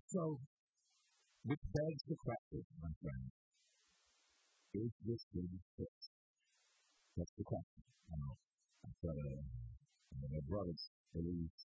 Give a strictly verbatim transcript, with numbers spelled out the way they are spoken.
So, which begs the question, my friend, is this good fit? That's the question. You know, I've got a, a brother,